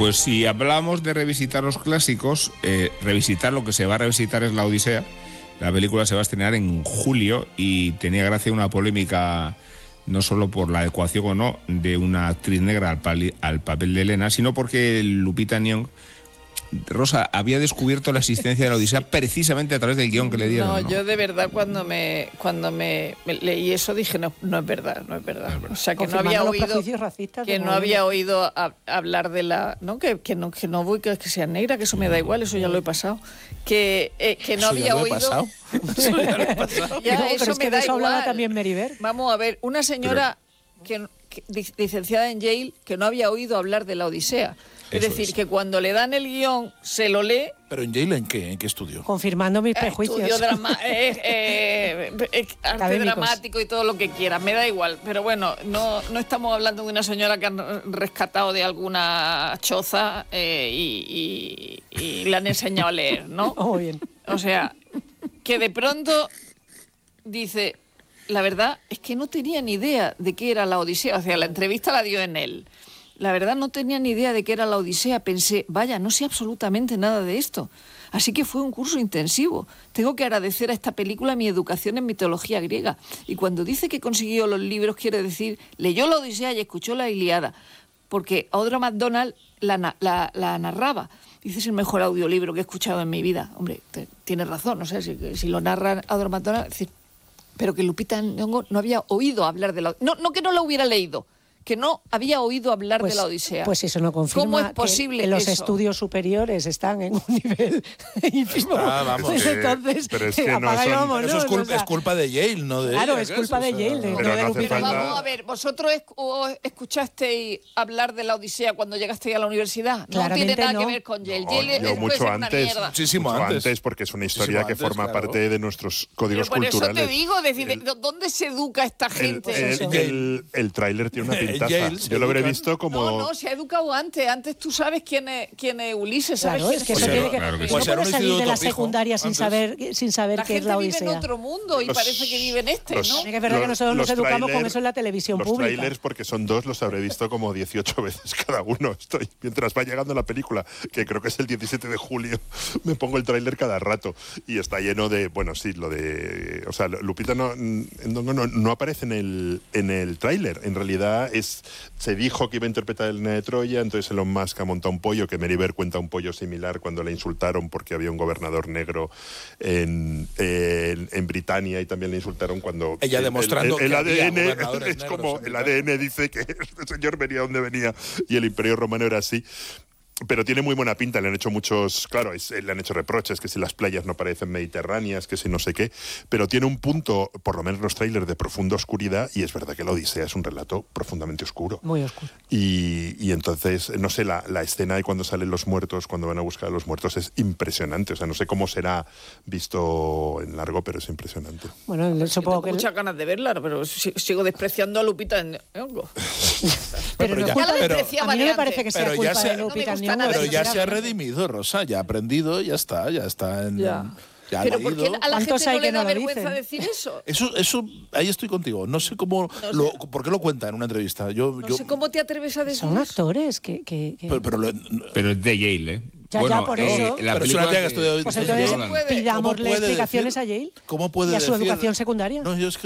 Pues si hablamos de revisitar los clásicos, revisitar lo que se va a revisitar es La Odisea. La película se va a estrenar en julio y tenía gracia una polémica, no solo por la adecuación o no de una actriz negra al papel de Elena, sino porque Lupita Nyong'o, Rosa, había descubierto la existencia de La Odisea precisamente a través del guión que le dieron. No, ¿no? Yo de verdad cuando me leí eso dije no es verdad. O sea, que no había oído hablar de la, no que no voy que sea negra, que eso me da igual, eso ya lo he pasado. Que no había oído. Eso ya lo he pasado. Eso me da igual. Hablaba también Meribel. Vamos a ver, una señora que licenciada en Yale que no había oído hablar de La Odisea. Es decir, que cuando le dan el guión, se lo lee. ¿Pero en Yale en qué? ¿En qué estudio? Confirmando mis prejuicios. Estudio arte dramático y todo lo que quiera, me da igual. Pero bueno, no estamos hablando de una señora que han rescatado de alguna choza y le han enseñado a leer, ¿no? Oh, bien. O sea, que de pronto dice, la verdad es que no tenía ni idea de qué era La Odisea. O sea, la entrevista la dio en él. La verdad no tenía ni idea de qué era La Odisea. Pensé, vaya, no sé absolutamente nada de esto. Así que fue un curso intensivo. Tengo que agradecer a esta película mi educación en mitología griega. Y cuando dice que consiguió los libros, quiere decir, leyó La Odisea y escuchó la Ilíada. Porque Audra McDonald la narraba. Dice, es el mejor audiolibro que he escuchado en mi vida. Hombre, tienes razón, no sé, si lo narra Audra McDonald, es decir, pero que Lupita Nyong'o no había oído hablar de la... No que no la hubiera leído, que no había oído hablar de La Odisea. Pues eso no confirma. ¿Cómo es posible que los eso? estudios superiores están en un nivel ínfimo. Vamos, entonces, pero es que no apaga y son- vámonos, Eso o sea, es culpa de Yale, no de Claro, ella, es culpa de Yale, Pero no de no hace Lupita. falta- Vamos a ver, ¿vosotros escuchasteis hablar de La Odisea cuando llegasteis a la universidad? No Claramente tiene nada que no. ver con Yale. No, Yale yo puede mucho ser una antes, mierda. Muchísimo mucho antes. porque es una historia Muchísimo que antes, forma claro. parte de nuestros códigos Pero por eso culturales. te digo, ¿dónde se educa esta gente? El tráiler tiene una pintaza. Yale se Yo lo habré educan. visto como... No, se ha educado antes. Antes tú sabes quién es Ulises, ¿sabes Claro, quién es que eso Pues tiene que... claro que sí. Pues no era un puedes salir de la instituto fijo, secundaria sin antes. saber La qué es gente La vive Odisea. en otro mundo y Los- parece que vive en este, los- ¿no? Tiene que ver que nosotros nos los educamos con tráiler- eso en la televisión los pública. trailers, porque son dos, los habré visto como 18 veces cada uno. Mientras va llegando la película, que creo que es el 17 de julio, me pongo el tráiler cada rato. Y está lleno de, bueno, sí, lo de... O sea, Lupita no aparece en el tráiler. En realidad se dijo que iba a interpretar el Elena de Troya, entonces Elon Musk ha montado un pollo, que Meribel cuenta un pollo similar cuando le insultaron porque había un gobernador negro en Britania, y también le insultaron cuando... Ella demostrando el que había ADN gobernadores es negros como en el Britania. ADN dice que este señor venía donde venía y el Imperio Romano era así. Pero tiene muy buena pinta, le han hecho muchos, claro, le han hecho reproches, que si las playas no parecen mediterráneas, que si no sé qué, pero tiene un punto, por lo menos los trailers, de profunda oscuridad, y es verdad que La Odisea es un relato profundamente oscuro. Muy oscuro. Y entonces, no sé, la escena de cuando salen los muertos, cuando van a buscar a los muertos, es impresionante. O sea, no sé cómo será visto en largo, pero es impresionante. Bueno, Yo supongo tengo que... muchas ganas de verla, pero sigo despreciando a Lupita Nyong'o. Pero no es ya- culpa- pero- a mí no me parece que sea pero ya culpa se- de no me Lupita gusta Nyong'o. nada. Pero ya se ha Sinceramente. redimido, Rosa, ya ha aprendido, ya está en... Ya. Ya ha Pero ¿por qué leído. a la ¿Cuántos gente hay no le que da no lo vergüenza dicen? decir eso? Eso, ahí estoy contigo. No sé cómo, por qué lo cuenta en una entrevista. No sé cómo te atreves a decir Son eso. actores que... Pero es de Yale, ¿eh? Ya, por eso. La Pero es una película tía que estudió Pues en entonces Yale. puede. pidámosle ¿Cómo puede explicaciones decir- a Yale ¿Cómo puede y a su decir- educación secundaria. No, yo es que